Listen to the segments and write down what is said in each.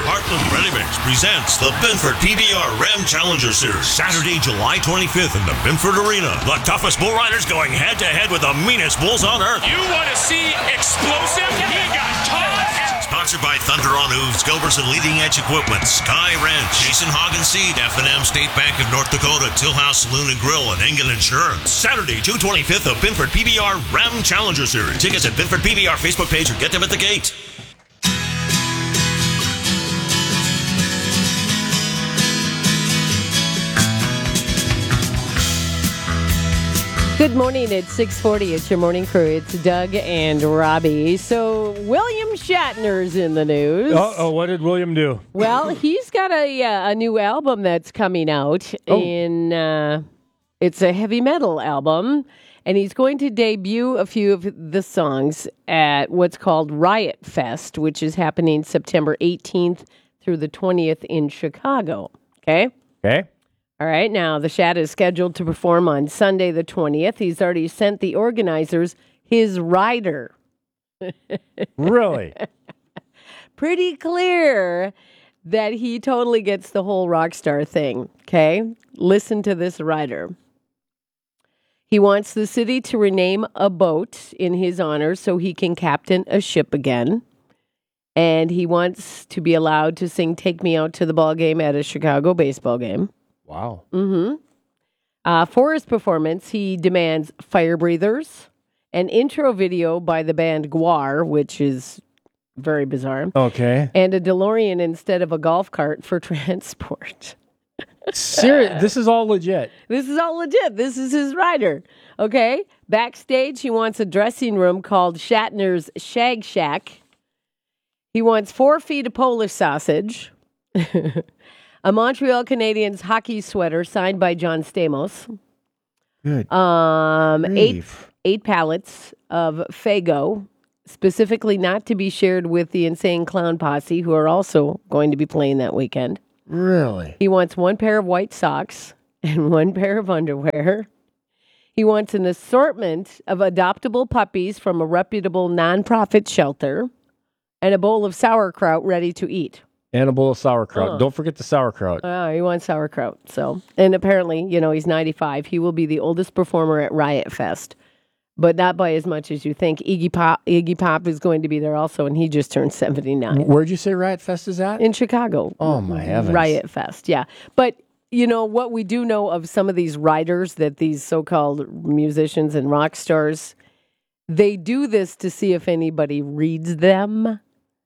Heartland Ready Mix presents the Binford PBR Ram Challenger Series. Saturday, July 25th in the Binford Arena. The toughest bull riders going head-to-head with the meanest bulls on earth. You want to see explosive? He got tough. Sponsored by Thunder on Hooves, Gilbertson Leading Edge Equipment, Sky Ranch, Jason Hagen Seed, F&M State Bank of North Dakota, Tillhouse Saloon and Grill, and Engen Insurance. Saturday, June 25th, the Binford PBR Ram Challenger Series. Tickets at Binford PBR Facebook page or get them at the gate. Good morning. It's 6:40. It's your morning crew. It's Doug and Robbie. So William Shatner's in the news. Oh, what did William do? Well, he's got a new album that's coming out. It's a heavy metal album, and he's going to debut a few of the songs at what's called Riot Fest, which is happening September 18th through the 20th in Chicago. Okay? Okay. All right, now the Shat is scheduled to perform on Sunday the 20th. He's already sent the organizers his rider. Really? Pretty clear that he totally gets the whole rock star thing, okay? Listen to this rider. He wants the city to rename a boat in his honor so he can captain a ship again. And he wants to be allowed to sing Take Me Out to the Ball Game at a Chicago baseball game. Wow. For his performance, he demands fire breathers, an intro video by the band Gwar, which is very bizarre, Okay. and a DeLorean instead of a golf cart for transport. Serious? This is all legit. This is all legit. This is his rider. Okay? Backstage, he wants a dressing room called Shatner's Shag Shack. He wants 4 feet of Polish sausage. A Montreal Canadiens hockey sweater signed by John Stamos. Good. Eight pallets of Faygo, specifically not to be shared with the Insane Clown Posse, who are also going to be playing that weekend. Really? He wants 1 pair of white socks and 1 pair of underwear. He wants an assortment of adoptable puppies from a reputable nonprofit shelter and a bowl of sauerkraut ready to eat. And a bowl of sauerkraut. Don't forget the sauerkraut. He wants sauerkraut. So, and apparently, he's 95. He will be the oldest performer at Riot Fest, but not by as much as you think. Iggy Pop is going to be there also, and he just turned 79. Where'd you say Riot Fest is at? In Chicago. Oh, my heavens. Riot Fest, yeah. But, what we do know of some of these writers, that these so-called musicians and rock stars, they do this to see if anybody reads them.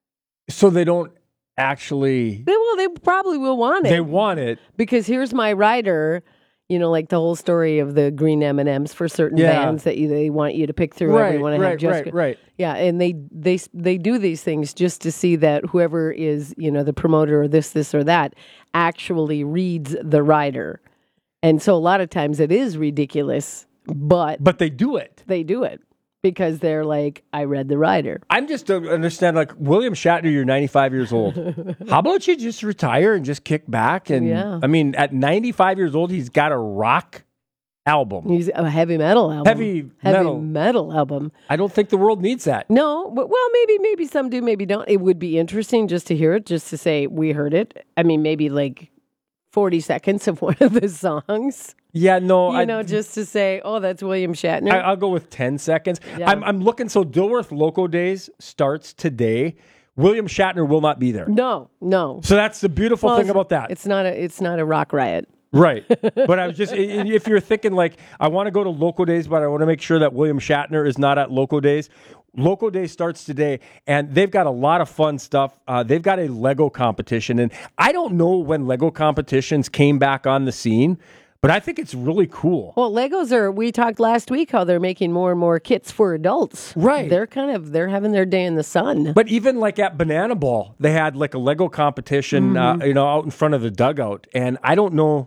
So they don't actually... They probably will want it. They want it. Because here's my rider, like the whole story of the green M&Ms for certain bands that they want you to pick through. Right. Yeah, and they do these things just to see that whoever is, the promoter or this or that actually reads the rider. And so a lot of times it is ridiculous, but they do it. They do it. Because they're like, I read the rider. I'm just to understand, like, William Shatner, you're 95 years old. How about you just retire and just kick back? And I mean, at 95 years old, he's got a rock album. He's a heavy metal album. Heavy metal album. I don't think the world needs that. No, but maybe some do, maybe don't. It would be interesting just to hear it, just to say we heard it. I mean, maybe like 40 seconds of one of the songs. Yeah, no. Just to say, oh, that's William Shatner. I'll go with 10 seconds. Yeah. I'm looking, so Dilworth Loco Days starts today. William Shatner will not be there. No. So that's the beautiful thing about that. It's not a rock riot. Right. But I was just, if you're thinking like, I want to go to Loco Days, but I want to make sure that William Shatner is not at Loco Days. Loco Day starts today, and they've got a lot of fun stuff. They've got a Lego competition, and I don't know when Lego competitions came back on the scene, but I think it's really cool. Well, we talked last week how they're making more and more kits for adults. Right. They're having their day in the sun. But even like at Banana Ball, they had like a Lego competition, out in front of the dugout. And I don't know,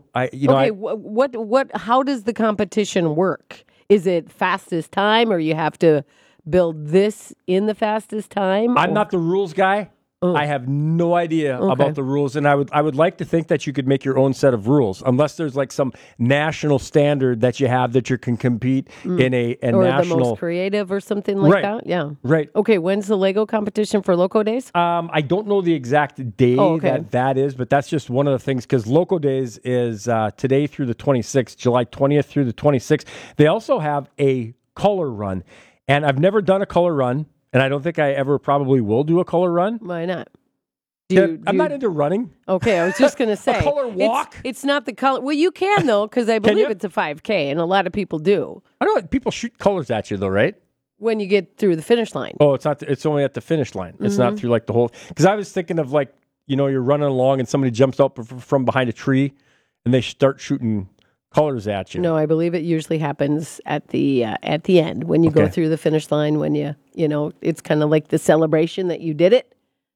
how does the competition work? Is it fastest time, or you have to build this in the fastest time? I'm not the rules guy. I have no idea about the rules, and I would like to think that you could make your own set of rules, unless there's like some national standard that you have that you can compete in a or national. the most creative or something like that. Yeah. Right. Okay. When's the Lego competition for Loco Days? I don't know the exact day that is, but that's just one of the things because Loco Days is today through the 26th, July 20th through the 26th. They also have a color run, and I've never done a color run. And I don't think I ever probably will do a color run. Why not? I'm not into running. Okay, I was just going to say. A color walk? It's not the color. Well, you can, though, because I believe it's a 5K, and a lot of people do. I know people shoot colors at you, though, right? When you get through the finish line. Oh, it's not. It's only at the finish line. It's not through like the whole. Because I was thinking of like, you're running along and somebody jumps up from behind a tree and they start shooting colors at you. No, I believe it usually happens at the end when you go through the finish line. When it's kind of like the celebration that you did it.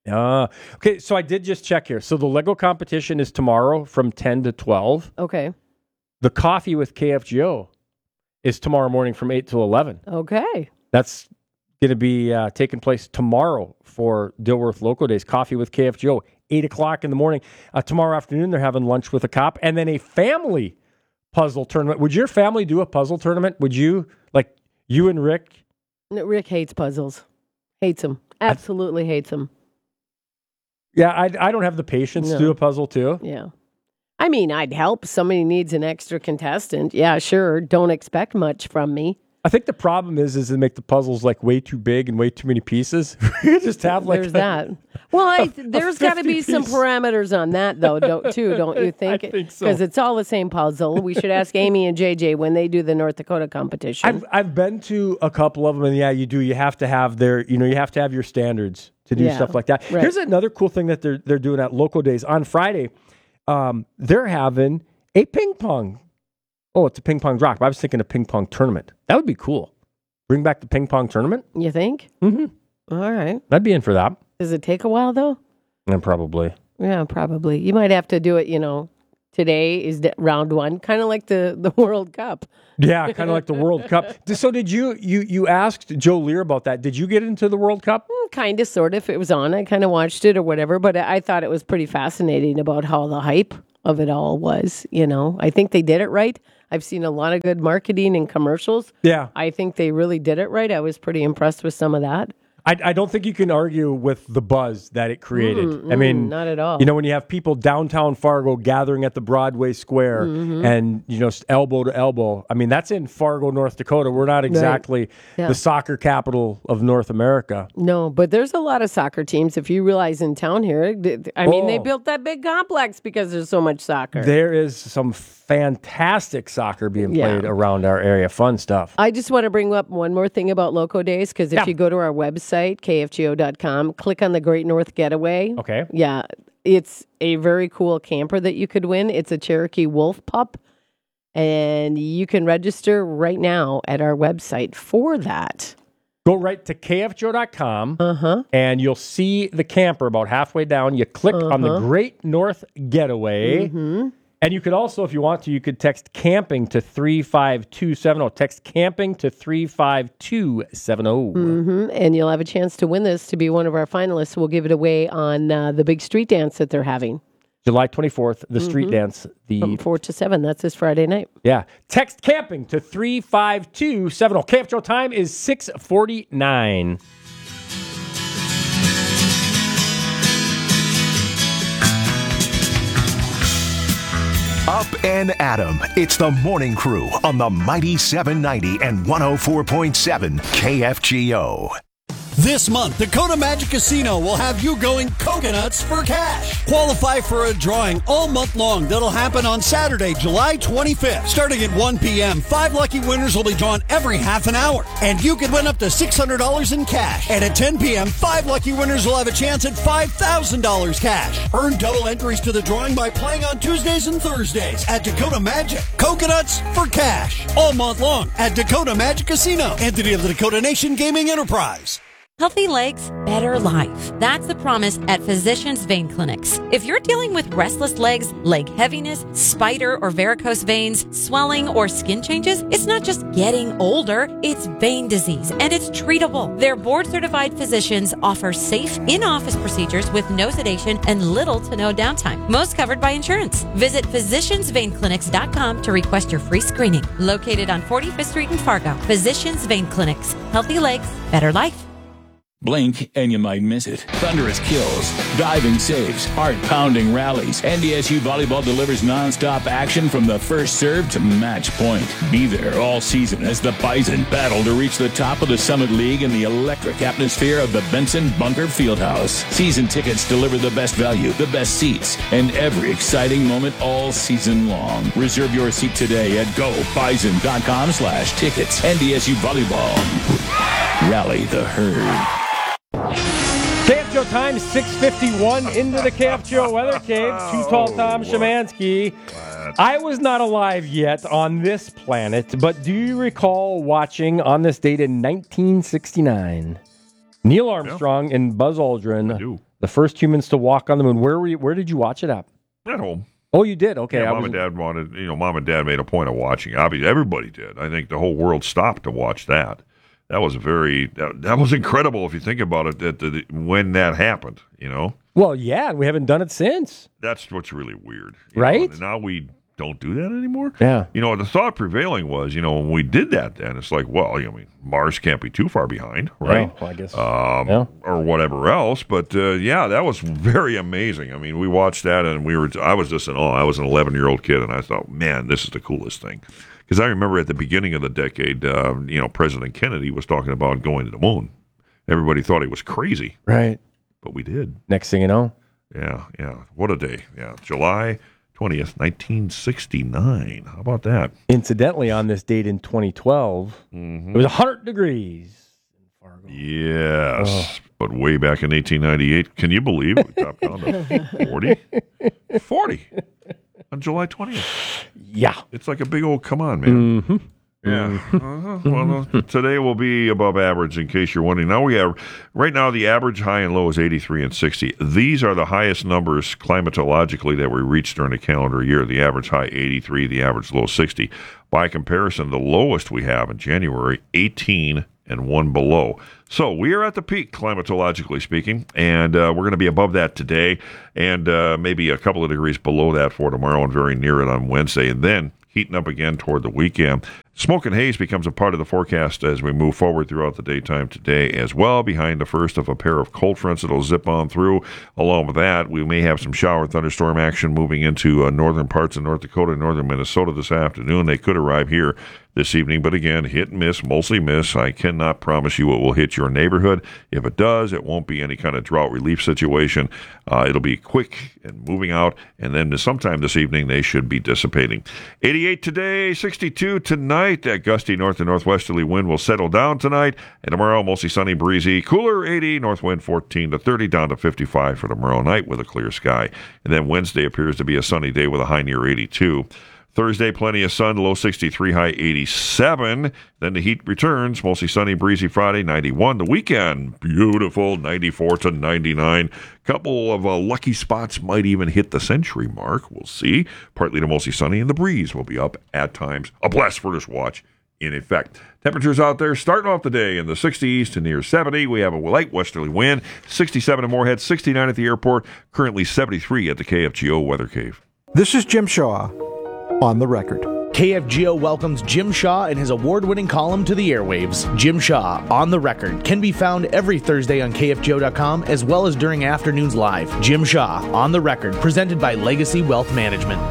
Okay, so I did just check here. So the Lego competition is tomorrow from 10 to 12. Okay. The coffee with KFGO is tomorrow morning from 8 to 11. Okay. That's going to be taking place tomorrow for Dilworth Loco Days. Coffee with KFGO, 8 o'clock in the morning. Tomorrow afternoon, they're having lunch with a cop. And then a family puzzle tournament. Would your family do a puzzle tournament? Would you, like you and Rick? No, Rick hates puzzles. Hates them. Absolutely hates them. Yeah, I don't have the patience to do a puzzle too. Yeah. I mean, I'd help. Somebody needs an extra contestant. Yeah, sure. Don't expect much from me. I think the problem is they make the puzzles like way too big and way too many pieces. You just have like there's that. Well, there's got to be some parameters on that though, don't you think? I think so. Because it's all the same puzzle. We should ask Amy and JJ when they do the North Dakota competition. I've been to a couple of them, and yeah, you do. You have to have you have to have your standards to do stuff like that. Right. Here's another cool thing that they're doing at Loco Days on Friday. They're having a ping pong. Oh, it's a ping pong drop. I was thinking a ping pong tournament. That would be cool. Bring back the ping pong tournament. You think? Mm-hmm. All right. I'd be in for that. Does it take a while, though? Probably. Yeah, probably. You might have to do it, today is round one, kind of like the World Cup. Yeah, kind of like the World Cup. So did you asked Joe Lear about that. Did you get into the World Cup? Kind of, sort of. If it was on, I kind of watched it or whatever, but I thought it was pretty fascinating about how the hype of it all was, I think they did it right. I've seen a lot of good marketing and commercials. Yeah. I think they really did it right. I was pretty impressed with some of that. I don't think you can argue with the buzz that it created. I mean, not at all. When you have people downtown Fargo gathering at the Broadway Square and, elbow to elbow. I mean, that's in Fargo, North Dakota. We're not exactly the soccer capital of North America. No, but there's a lot of soccer teams. If you realize in town here, they built that big complex because there's so much soccer. There is some fantastic soccer being played around our area. Fun stuff. I just want to bring up one more thing about Loco Days, because if you go to our website, kfgo.com, click on the Great North Getaway. Okay. Yeah, it's a very cool camper that you could win. It's a Cherokee Wolf Pup, and you can register right now at our website for that. Go right to kfgo.com, and you'll see the camper about halfway down. You click on the Great North Getaway. And you could also, if you want to, you could text camping to 35270. Text camping to 35270. And you'll have a chance to win this, to be one of our finalists. We'll give it away on the big street dance that they're having. July 24th, the street dance. From 4 to 7. That's this Friday night. Yeah. Text camping to 35270. KFGO time is 6:49. Up and Adam. It's the morning crew on the Mighty 790 and 104.7 KFGO. This month, Dakota Magic Casino will have you going coconuts for cash. Qualify for a drawing all month long that'll happen on Saturday, July 25th. Starting at 1 p.m., 5 lucky winners will be drawn every half an hour. And you could win up to $600 in cash. And at 10 p.m., 5 lucky winners will have a chance at $5,000 cash. Earn double entries to the drawing by playing on Tuesdays and Thursdays at Dakota Magic. Coconuts for cash. All month long at Dakota Magic Casino. Entity of the Dakota Nation Gaming Enterprise. Healthy legs, better life. That's the promise at Physicians Vein Clinics. If you're dealing with restless legs, leg heaviness, spider or varicose veins, swelling, or skin changes, it's not just getting older, it's vein disease, and it's treatable. Their board-certified physicians offer safe in-office procedures with no sedation and little to no downtime. Most covered by insurance. Visit physiciansveinclinics.com to request your free screening. Located on 45th Street in Fargo. Physicians Vein Clinics. Healthy legs, better life. Blink and you might miss it. Thunderous kills, diving saves, heart-pounding rallies. NDSU Volleyball delivers non-stop action from the first serve to match point. Be there all season as the Bison battle to reach the top of the Summit League in the electric atmosphere of the Benson Bunker Fieldhouse. Season tickets deliver the best value, the best seats, and every exciting moment all season long. Reserve your seat today at gobison.com/tickets. NDSU Volleyball. Rally the herd. KFGO time, 6:51 into the KFGO Weather Cave. Too Tall Tom Szymanski. I was not alive yet on this planet, but do you recall watching on this date in 1969? Neil Armstrong and Buzz Aldrin, the first humans to walk on the moon. Where did you watch it at? At home. Oh, you did? Okay. Yeah, Mom and Dad wanted, Mom and Dad made a point of watching. Obviously, everybody did. I think the whole world stopped to watch that. That was that was incredible if you think about it. When that happened, Well, yeah, we haven't done it since. That's what's really weird, right? And now we don't do that anymore. Yeah. The thought prevailing was, when we did that, then it's like, well, Mars can't be too far behind, right? Well, I guess. Or whatever else. But that was very amazing. I mean, we watched that, and I was just in awe. I was an 11-year-old kid, and I thought, man, this is the coolest thing. Because I remember at the beginning of the decade, President Kennedy was talking about going to the moon. Everybody thought he was crazy. Right. But we did. Next thing you know. Yeah. What a day. Yeah. July 20th, 1969. How about that? Incidentally, on this date in 2012, it was 100 degrees in Fargo. Yes. But way back in 1898, can you believe we dropped down to 40? 40. On July 20th. Yeah. It's like a big old come on, man. Mm-hmm. Yeah. Well, today will be above average, in case you're wondering. Now right now, the average high and low is 83 and 60. These are the highest numbers climatologically that we reached during the calendar year. The average high, 83, the average low, 60. By comparison, the lowest we have in January, 18 and 1 below. So we are at the peak, climatologically speaking, and we're going to be above that today, and maybe a couple of degrees below that for tomorrow and very near it on Wednesday, and then heating up again toward the weekend. Smoke and haze becomes a part of the forecast as we move forward throughout the daytime today as well, behind the first of a pair of cold fronts that'll zip on through. Along with that, we may have some shower thunderstorm action moving into northern parts of North Dakota and northern Minnesota this afternoon. They could arrive here this evening, but again, hit and miss, mostly miss. I cannot promise you it will hit your neighborhood. If it does, it won't be any kind of drought relief situation. It'll be quick and moving out, and then sometime this evening they should be dissipating. 88 today, 62 tonight. That gusty north and northwesterly wind will settle down tonight, and tomorrow mostly sunny, breezy, cooler 80, north wind 14 to 30, down to 55 for tomorrow night with a clear sky. And then Wednesday appears to be a sunny day with a high near 82. Thursday, plenty of sun, low 63, high 87. Then the heat returns, mostly sunny, breezy Friday, 91. The weekend, beautiful, 94 to 99. Couple of lucky spots might even hit the century mark. We'll see. Partly to mostly sunny, and the breeze will be up at times. A blast furnace watch in effect. Temperatures out there starting off the day in the 60s to near 70. We have a light westerly wind, 67 at Moorhead, 69 at the airport, currently 73 at the KFGO Weather Cave. This is Jim Shaw. On the record. KFGO welcomes Jim Shaw and his award-winning column to the airwaves. Jim Shaw, On the Record, can be found every Thursday on KFGO.com as well as during afternoons live. Jim Shaw, On the Record, presented by Legacy Wealth Management.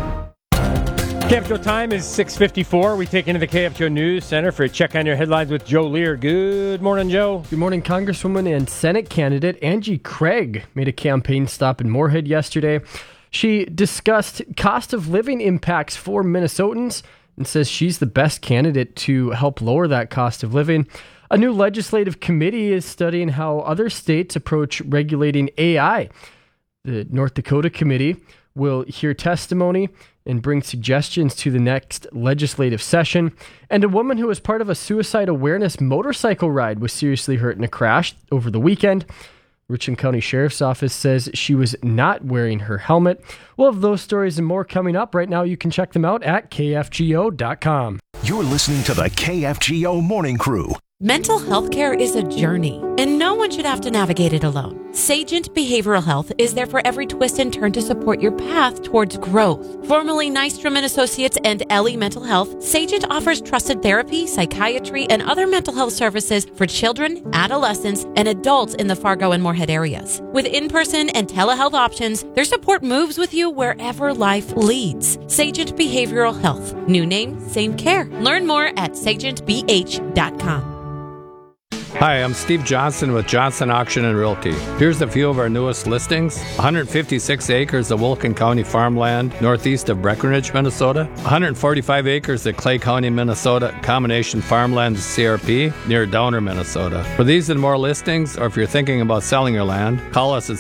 KFGO time is 6:54. We take into the KFGO News Center for a check on your headlines with Joe Lear. Good morning, Joe. Good morning. Congresswoman and Senate candidate Angie Craig made a campaign stop in Moorhead yesterday. She discussed cost of living impacts for Minnesotans and says she's the best candidate to help lower that cost of living. A new legislative committee is studying how other states approach regulating AI. The North Dakota committee will hear testimony and bring suggestions to the next legislative session. And a woman who was part of a suicide awareness motorcycle ride was seriously hurt in a crash over the weekend. Richland County Sheriff's Office says she was not wearing her helmet. We'll have those stories and more coming up. Right now, you can check them out at kfgo.com. You're listening to the KFGO Morning Crew. Mental health care is a journey, and no one should have to navigate it alone. Sagent Behavioral Health is there for every twist and turn to support your path towards growth. Formerly Nystrom and Associates and Ellie Mental Health, Sagent offers trusted therapy, psychiatry, and other mental health services for children, adolescents, and adults in the Fargo and Moorhead areas. With in-person and telehealth options, their support moves with you wherever life leads. Sagent Behavioral Health. New name, same care. Learn more at sagentbh.com. Hi, I'm Steve Johnson with Johnson Auction and Realty. Here's a few of our newest listings. 156 acres of Wilkin County farmland northeast of Breckenridge, Minnesota. 145 acres of Clay County, Minnesota, combination farmland to CRP near Downer, Minnesota. For these and more listings, or if you're thinking about selling your land, call us at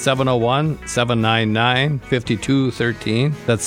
701-799-5213. That's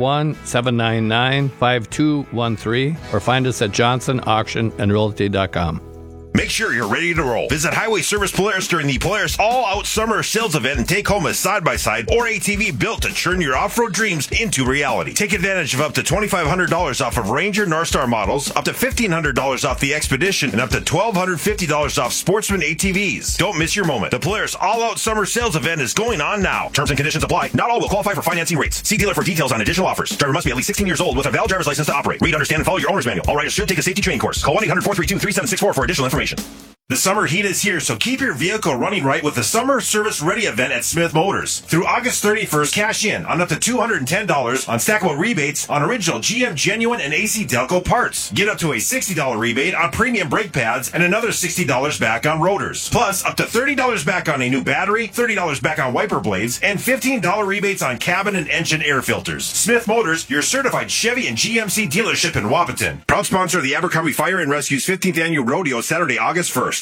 701-799-5213, or find us at johnsonauctionandrealty.com. Make sure you're ready to roll. Visit Highway Service Polaris during the Polaris All-Out Summer Sales Event and take home a side-by-side or ATV built to turn your off-road dreams into reality. Take advantage of up to $2,500 off of Ranger Northstar models, up to $1,500 off the Expedition, and up to $1,250 off Sportsman ATVs. Don't miss your moment. The Polaris All-Out Summer Sales Event is going on now. Terms and conditions apply. Not all will qualify for financing rates. See dealer for details on additional offers. Driver must be at least 16 years old with a valid driver's license to operate. Read, understand, and follow your owner's manual. All riders should take a safety training course. Call 1-800-432-3764 for additional information. The summer heat is here, so keep your vehicle running right with the Summer Service Ready event at Smith Motors. Through August 31st, cash in on up to $210 on stackable rebates on original GM Genuine and AC Delco parts. Get up to a $60 rebate on premium brake pads and another $60 back on rotors. Plus, up to $30 back on a new battery, $30 back on wiper blades, and $15 rebates on cabin and engine air filters. Smith Motors, your certified Chevy and GMC dealership in Wapaton. Proud sponsor of the Abercrombie Fire and Rescue's 15th Annual Rodeo, Saturday, August 1st.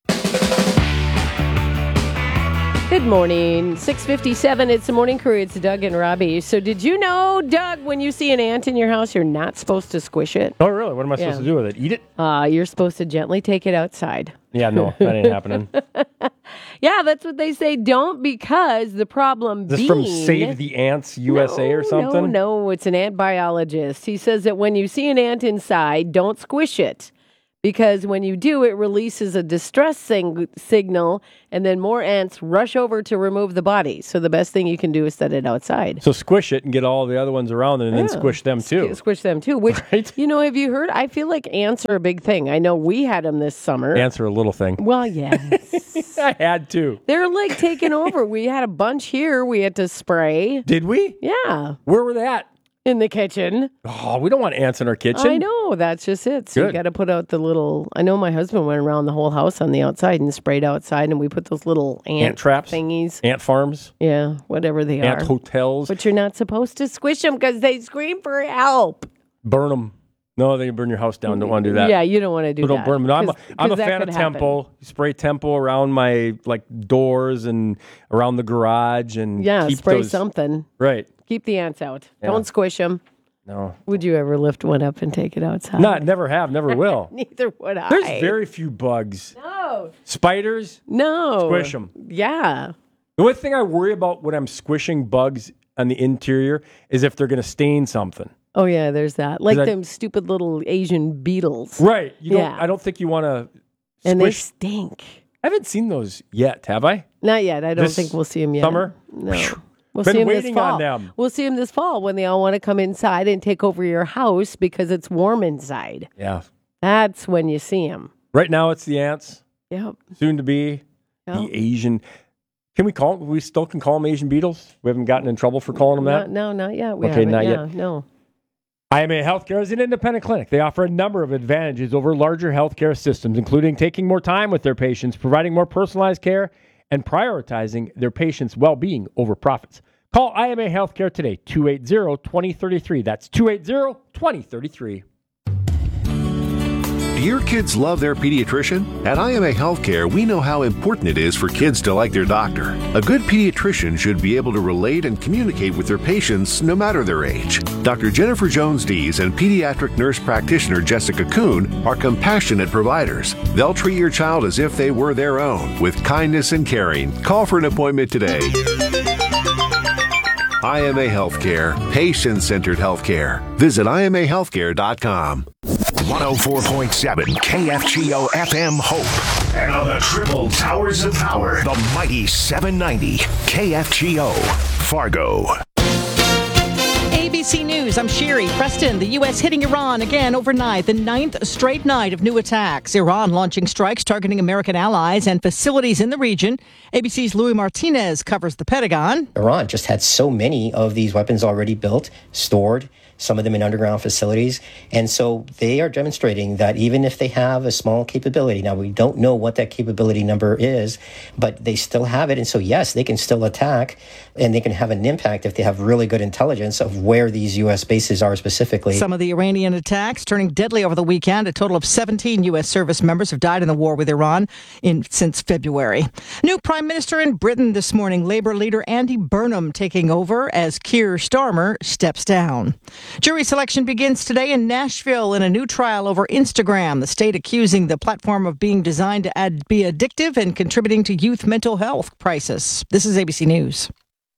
Good morning. 6:57. It's the Morning Crew. It's Doug and Robbie. So did you know, Doug, when you see an ant in your house, you're not supposed to squish it? Oh, really? What am I supposed to do with it? Eat it? You're supposed to gently take it outside. Yeah, no, that ain't happening. Yeah, that's what they say. Don't, because the problem Is this being... from Save the Ants USA or something? No, it's an ant biologist. He says that when you see an ant inside, don't squish it. Because when you do, it releases a distress signal, and then more ants rush over to remove the body. So the best thing you can do is set it outside. So squish it and get all the other ones around it and then squish them too. Squish them too. Which, you know, have you heard? I feel like ants are a big thing. I know we had them this summer. Ants are a little thing. Well, yes. I had to. They're like taking over. We had a bunch here we had to spray. Did we? Yeah. Where were they at? In the kitchen. Oh, we don't want ants in our kitchen. I know. That's just it. So you got to put out the little... I know my husband went around the whole house on the outside and sprayed outside, and we put those little ant traps thingies. Ant farms. Yeah, whatever they are. Ant hotels. But you're not supposed to squish them because they scream for help. Burn them. No, they burn your house down. Don't want to do that. Yeah, you don't want to do so that. Don't burn them. No, I'm a fan of Tempo. Spray Tempo around my doors and around the garage and keep spray those, something. Right. Keep the ants out. Yeah. Don't squish them. No. Would you ever lift one up and take it outside? Never have, never will. Neither would I. There's very few bugs. No. Spiders? No. Squish them. Yeah. The only thing I worry about when I'm squishing bugs on the interior is if they're going to stain something. Oh, yeah, there's that. Like them stupid little Asian beetles. Right. I don't think you want to squish. And they stink. I haven't seen those yet, have I? Not yet. I don't think we'll see them yet. Summer? No. We'll Been see them waiting this fall. on them. We'll see them this fall when they all want to come inside and take over your house because it's warm inside. Yeah. That's when you see them. Right now it's the ants. Yep. Soon to be the Asian. Can we call them? We still can call them Asian beetles? We haven't gotten in trouble for calling them that? No, not yet. Okay, not yet. No. IMA Healthcare is an independent clinic. They offer a number of advantages over larger healthcare systems, including taking more time with their patients, providing more personalized care, and prioritizing their patients' well-being over profits. Call IMA Healthcare today, 280-2033. That's 280-2033. your kids love their pediatrician? At IMA Healthcare, we know how important it is for kids to like their doctor. A good pediatrician should be able to relate and communicate with their patients no matter their age. Dr. Jennifer Jones-Dees and pediatric nurse practitioner Jessica Kuhn are compassionate providers. They'll treat your child as if they were their own, with kindness and caring. Call for an appointment today. IMA Healthcare, patient-centered healthcare. Visit IMAHealthcare.com. 104.7 KFGO FM Hope. And on the triple towers of power, the mighty 790 KFGO Fargo. ABC News, I'm Sherry Preston. The U.S. hitting Iran again overnight, the 9th straight night of new attacks. Iran launching strikes targeting American allies and facilities in the region. ABC's Louis Martinez covers the Pentagon. Iran just had so many of these weapons already built, stored, some of them in underground facilities. And so they are demonstrating that even if they have a small capability, now we don't know what that capability number is, but they still have it. And so, yes, they can still attack and they can have an impact if they have really good intelligence of where these U.S. bases are specifically. Some of the Iranian attacks turning deadly over the weekend. A total of 17 U.S. service members have died in the war with Iran since February. New prime minister in Britain this morning, Labour leader Andy Burnham taking over as Keir Starmer steps down. Jury selection begins today in Nashville in a new trial over Instagram, the state accusing the platform of being designed to be addictive and contributing to youth mental health crisis. This is ABC News.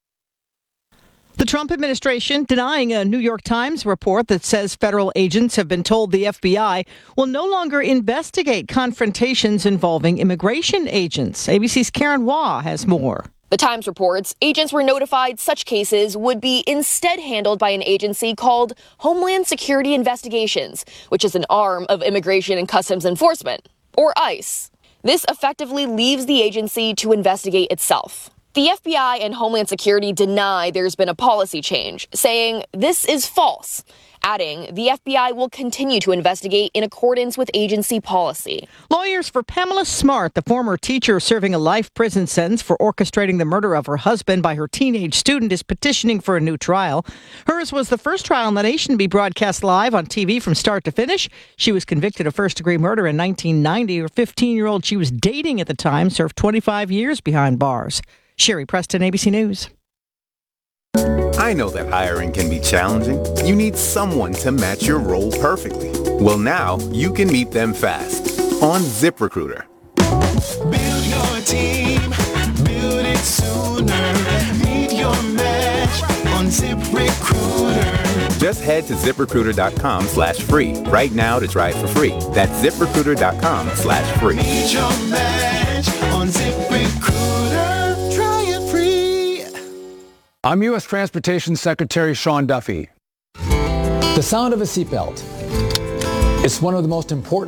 The Trump administration denying a New York Times report that says federal agents have been told the FBI will no longer investigate confrontations involving immigration agents. ABC's Karen Waugh has more. The Times reports agents were notified such cases would be instead handled by an agency called Homeland Security Investigations, which is an arm of Immigration and Customs Enforcement, or ICE. This effectively leaves the agency to investigate itself. The FBI and Homeland Security deny there's been a policy change, saying this is false, adding the FBI will continue to investigate in accordance with agency policy. Lawyers for Pamela Smart, the former teacher serving a life prison sentence for orchestrating the murder of her husband by her teenage student, is petitioning for a new trial. Hers was the first trial in the nation to be broadcast live on TV from start to finish. She was convicted of first-degree murder in 1990. Her 15-year-old she was dating at the time served 25 years behind bars. Sherry Preston, ABC News. I know that hiring can be challenging. You need someone to match your role perfectly. Well, now you can meet them fast on ZipRecruiter. Build your team, build it sooner. Meet your match on ZipRecruiter. Just head to ZipRecruiter.com/free right now to try it for free. That's ZipRecruiter.com/free. Meet your match on ZipRecruiter. I'm U.S. Transportation Secretary Sean Duffy. The sound of a seatbelt is one of the most important